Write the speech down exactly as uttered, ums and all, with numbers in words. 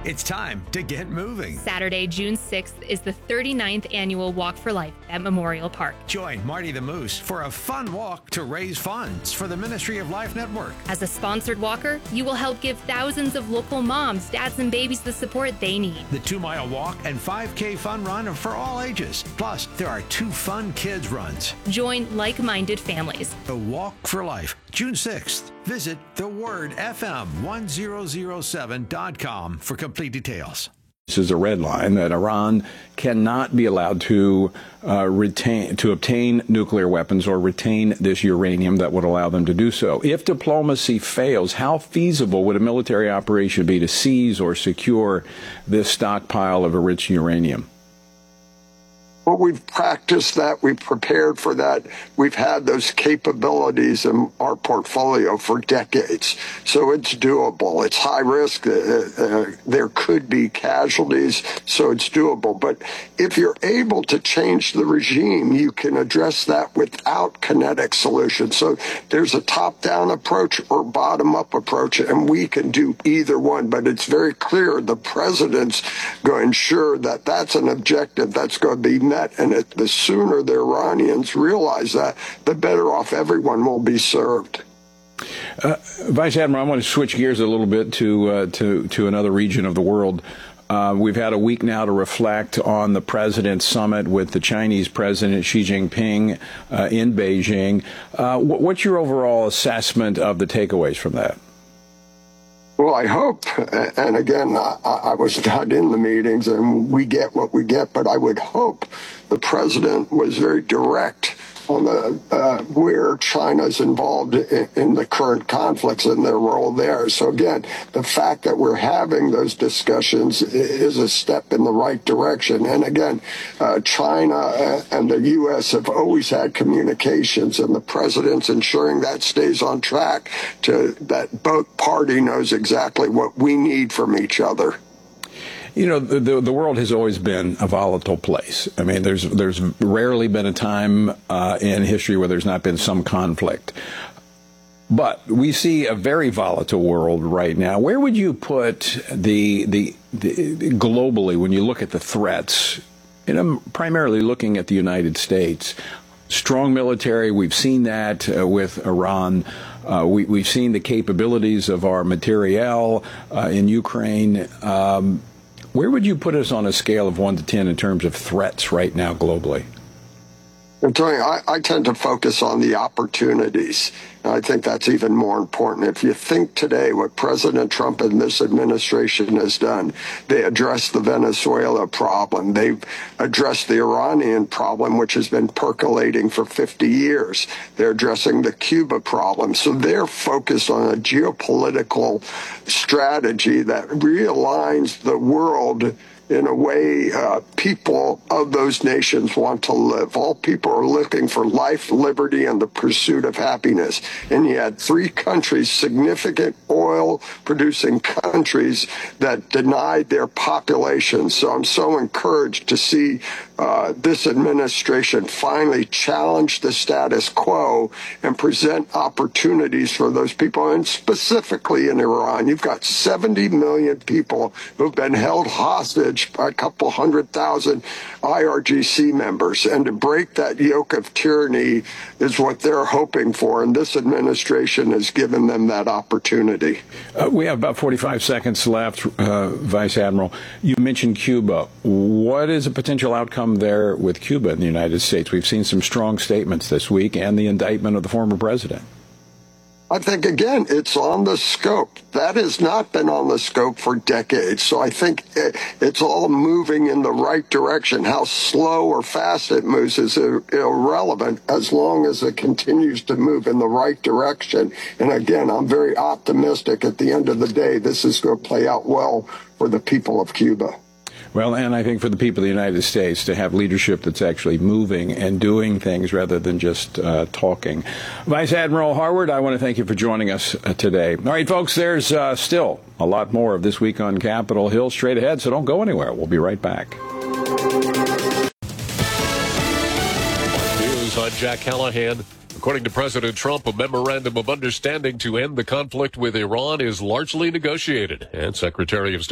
It's time to get moving. Saturday, June sixth is the thirty-ninth annual Walk for Life at Memorial Park. Join Marty the Moose for a fun walk to raise funds for the Ministry of Life Network. As a sponsored walker, you will help give thousands of local moms, dads, and babies the support they need. The two-mile walk and five K fun run are for all ages. Plus, there are two fun kids runs. Join like-minded families. The Walk for Life, June sixth. Visit the word F M one thousand seven dot com for complete details. This is a red line that Iran cannot be allowed to uh, retain, to obtain nuclear weapons or retain this uranium that would allow them to do so. If diplomacy fails, how feasible would a military operation be to seize or secure this stockpile of enriched uranium? Well, we've practiced that. We've prepared for that. We've had those capabilities in our portfolio for decades. So it's doable. It's high risk. Uh, uh, there could be casualties, so it's doable. But if you're able to change the regime, you can address that without kinetic solutions. So there's a top-down approach or bottom-up approach, and we can do either one. But it's very clear the president's going to ensure that that's an objective that's going to be met. And it, the sooner the Iranians realize that, the better off everyone will be served. Uh, Vice Admiral, I want to switch gears a little bit to uh, to to another region of the world. Uh, we've had a week now to reflect on the president's summit with the Chinese president Xi Jinping uh, in Beijing. Uh, what's your overall assessment of the takeaways from that? Well, I hope, and again, I, I was not in the meetings, and we get what we get, but I would hope the president was very direct on the uh, where China's involved in, in the current conflicts and their role there. So again, the fact that we're having those discussions is a step in the right direction. And again, uh, China and the U S have always had communications, and the president's ensuring that stays on track, to that both party knows exactly what we need from each other. You know, the the world has always been a volatile place. I mean, there's there's rarely been a time uh, in history where there's not been some conflict. But we see a very volatile world right now. Where would you put the the, the globally when you look at the threats? And I'm primarily looking at the United States. Strong military, we've seen that uh, with Iran. Uh, we, we've seen the capabilities of our materiel uh, in Ukraine. Um, Where would you put us on a scale of one to ten in terms of threats right now globally? Tony, I, I tend to focus on the opportunities. And I think that's even more important. If you think today what President Trump and this administration has done, they addressed the Venezuela problem. They've addressed the Iranian problem, which has been percolating for fifty years. They're addressing the Cuba problem. So they're focused on a geopolitical strategy that realigns the world in a way uh, people of those nations want to live. All people are looking for life, liberty, and the pursuit of happiness. And you had three countries, significant oil-producing countries, that denied their population. So I'm so encouraged to see uh, this administration finally challenge the status quo and present opportunities for those people. And specifically in Iran, you've got seventy million people who've been held hostage by a couple hundred thousand I R G C members. And to break that yoke of tyranny is what they're hoping for. And this administration has given them that opportunity. Uh, we have about forty-five seconds left, uh, Vice Admiral. You mentioned Cuba. What is a potential outcome there with Cuba in the United States? We've seen some strong statements this week and the indictment of the former president. I think, again, it's on the scope. That has not been on the scope for decades. So I think it's all moving in the right direction. How slow or fast it moves is irrelevant as long as it continues to move in the right direction. And again, I'm very optimistic at the end of the day, this is going to play out well for the people of Cuba. Well, and I think for the people of the United States to have leadership that's actually moving and doing things rather than just uh, talking. Vice Admiral Harward, I want to thank you for joining us uh, today. All right, folks, there's uh, still a lot more of This Week on Capitol Hill straight ahead, so don't go anywhere. We'll be right back. News, I'm Jack Callahan. According to President Trump, a memorandum of understanding to end the conflict with Iran is largely negotiated, and Secretary of State